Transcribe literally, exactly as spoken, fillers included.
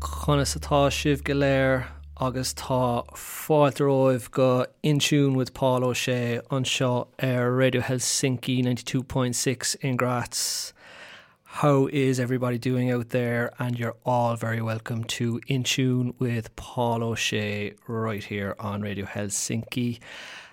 Conas atá sibh go léir agus tá fáilte roimh go In Tune with Paul O'Shea anseo ar Radio Helsinki ninety-two point six in Graz. How is everybody doing out there? And you're all very welcome to In Tune with Paul O'Shea right here on Radio Helsinki.